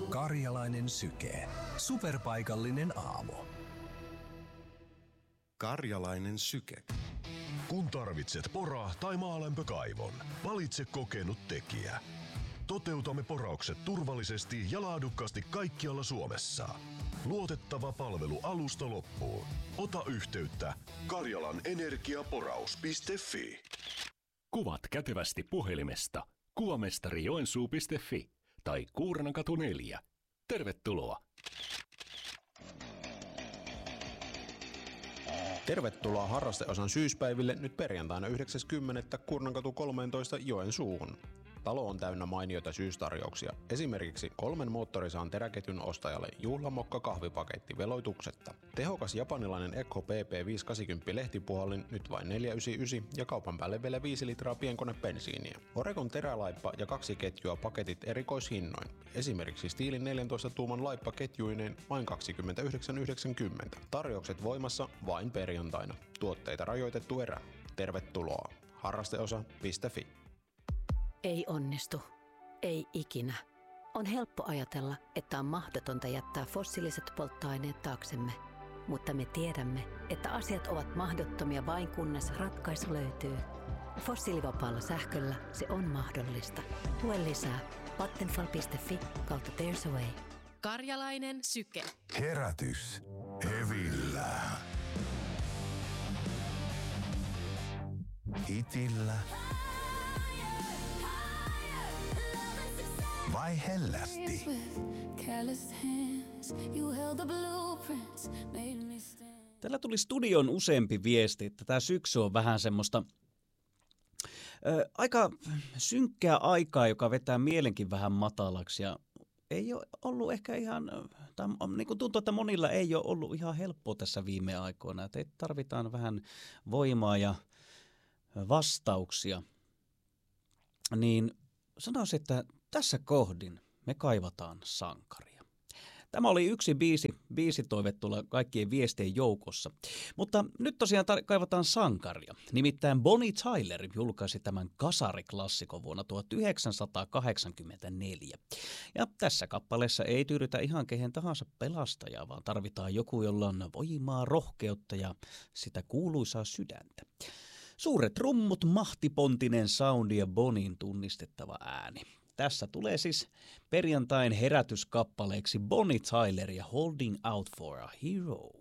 Karjalainen syke. Superpaikallinen aamu. Karjalainen syke. Kun tarvitset pora- tai maalämpökaivon, valitse kokenut tekijä. Toteutamme poraukset turvallisesti ja laadukkaasti kaikkialla Suomessa. Luotettava palvelu alusta loppuun. Ota yhteyttä karjalanenergiaporaus.fi. Kuvat kätevästi puhelimesta kuvamestarijoensuu.fi tai Kuurnankatu 4. Tervetuloa! Tervetuloa harrasteosan syyspäiville nyt perjantaina 9.10. Kuurnankatu 13 Joensuuhun. Talo on täynnä mainioita syystarjouksia. Esimerkiksi 3 moottorisaan teräketjun ostajalle juhlamokka kahvipaketti veloituksetta. Tehokas japanilainen Echo PP 580 lehtipuhallin nyt vain 499 ja kaupan päälle vielä 5 litraa pienkonebensiiniä. Oregon terälaippa ja 2 ketjua paketit erikoishinnoin. Esimerkiksi Stiilin 14 tuuman laippa ketjuineen vain 29,90. Tarjoukset voimassa vain perjantaina. Tuotteita rajoitettu erä. Tervetuloa. Harrasteosa.fi. Ei onnistu. Ei ikinä. On helppo ajatella, että on mahdotonta jättää fossiiliset polttoaineet taaksemme. Mutta me tiedämme, että asiat ovat mahdottomia vain kunnes ratkaisu löytyy. Fossiilivapaalla sähköllä se on mahdollista. Lue lisää vattenfall.fi/there's a way. Karjalainen syke. Herätys. Hevillä. Hitillä. Vai hellästi? Tällä tuli studion useampi viesti, että tämä syksy on vähän semmoista aika synkkää aikaa, joka vetää mielenkin vähän matalaksi ja ei ole ollut ehkä ihan, tai niin kuin tuntuu, että monilla ei ole ollut ihan helppoa tässä viime aikoina, että tarvitaan vähän voimaa ja vastauksia, niin sanoisin, että tässä kohdin me kaivataan sankaria. Tämä oli yksi biisitoive tuolla kaikkien viestien joukossa. Mutta nyt tosiaan kaivataan sankaria. Nimittäin Bonnie Tyler julkaisi tämän kasariklassikon vuonna 1984. Ja tässä kappaleessa ei tyydytä ihan kehen tahansa pelastajaa, vaan tarvitaan joku, jolla on voimaa, rohkeutta ja sitä kuuluisaa sydäntä. Suuret rummut, mahtipontinen soundi ja Bonnin tunnistettava ääni. Tässä tulee siis perjantain herätyskappaleeksi Bonnie Tyler ja Holding Out for a Hero.